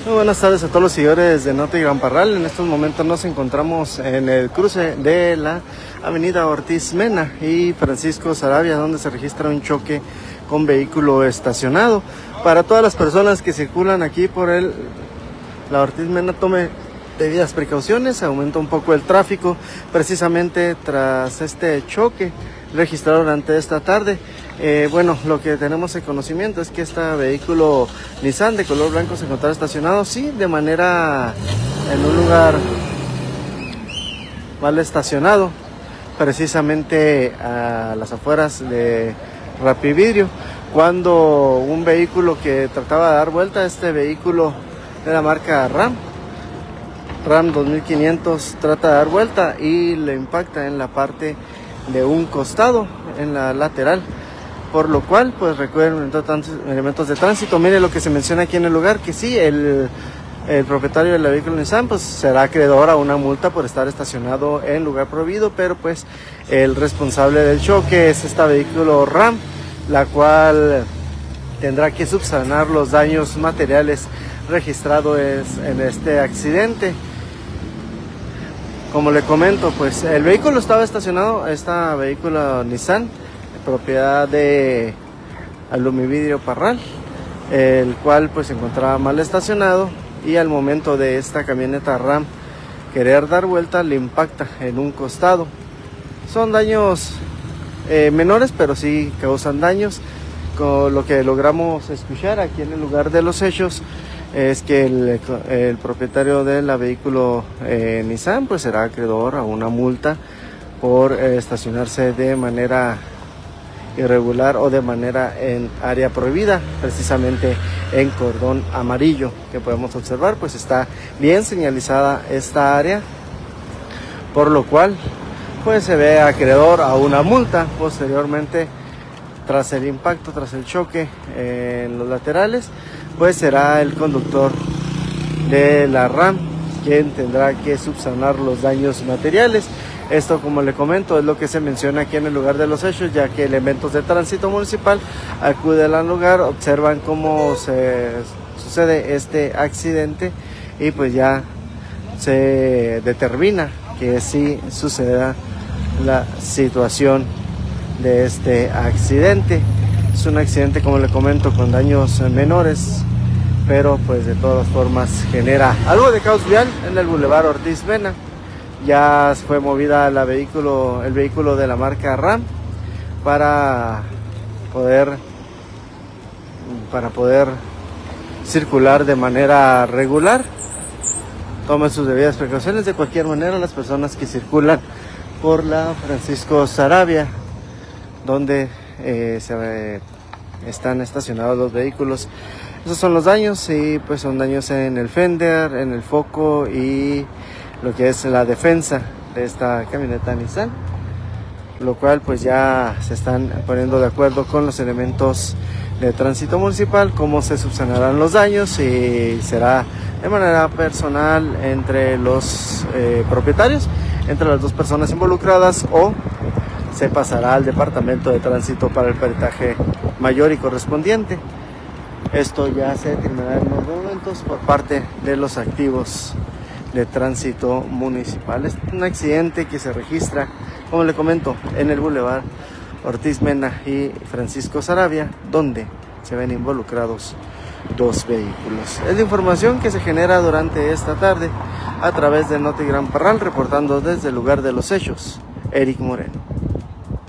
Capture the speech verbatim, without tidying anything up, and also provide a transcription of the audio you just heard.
Muy buenas tardes a todos los seguidores de Noti Gran Parral. En estos momentos nos encontramos en el cruce de la avenida Ortiz Mena y Francisco Saravia, donde se registra un choque con vehículo estacionado. Para todas las personas que circulan aquí por el, la Ortiz Mena, tome debidas precauciones. Aumenta un poco el tráfico precisamente tras este choque registrado durante esta tarde. Eh, bueno, lo que tenemos en conocimiento es que este vehículo Nissan de color blanco se encontraba estacionado, sí, de manera en un lugar mal estacionado, precisamente a las afueras de Rapividrio, cuando un vehículo que trataba de dar vuelta, este vehículo de la marca Ram, Ram dos mil quinientos, trata de dar vuelta y le impacta en la parte de un costado, en la lateral. Por lo cual, pues recuerden tantos elementos de tránsito. Mire lo que se menciona aquí en el lugar, que sí, el, el propietario del vehículo Nissan pues será acreedor a una multa por estar estacionado en lugar prohibido, pero pues el responsable del choque es este vehículo Ram, la cual tendrá que subsanar los daños materiales registrados en este accidente. Como le comento, pues el vehículo estaba estacionado, este vehículo Nissan, propiedad de Alumividrio Parral, el cual pues se encontraba mal estacionado, y al momento de esta camioneta Ram querer dar vuelta le impacta en un costado. Son daños eh, menores, pero sí causan daños. Con lo que logramos escuchar aquí en el lugar de los hechos es que el, el propietario del vehículo eh, Nissan pues será acreedor a una multa por eh, estacionarse de manera irregular o de manera en área prohibida, precisamente en cordón amarillo, que podemos observar pues está bien señalizada esta área, por lo cual pues se ve acreedor a una multa. Posteriormente, tras el impacto, tras el choque eh, en los laterales, pues será el conductor de la Ram quien tendrá que subsanar los daños materiales. Esto, como le comento, es lo que se menciona aquí en el lugar de los hechos, ya que elementos de tránsito municipal acuden al lugar, observan cómo se sucede este accidente y pues ya se determina que sí suceda la situación de este accidente. Es un accidente, como le comento, con daños menores, pero pues de todas formas genera algo de caos vial en el Boulevard Ortiz Mena. Ya fue movida la vehículo, el vehículo de la marca Ram para poder, para poder circular de manera regular. Tomen sus debidas precauciones. De cualquier manera, las personas que circulan por la Francisco Saravia, donde eh, se eh, están estacionados los vehículos, esos son los daños, y pues son daños en el fender, en el foco y lo que es la defensa de esta camioneta Nissan, lo cual pues ya se están poniendo de acuerdo con los elementos de tránsito municipal cómo se subsanarán los daños, y será de manera personal entre los eh, propietarios, entre las dos personas involucradas, o se pasará al departamento de tránsito para el peritaje mayor y correspondiente. Esto ya se determinará en unos momentos por parte de los activos de tránsito municipal. Es un accidente que se registra, como le comento, en el Boulevard Ortiz Mena y Francisco Saravia, donde se ven involucrados dos vehículos. Es la información que se genera durante esta tarde a través de Noti Gran Parral, reportando desde el lugar de los hechos, Eric Moreno.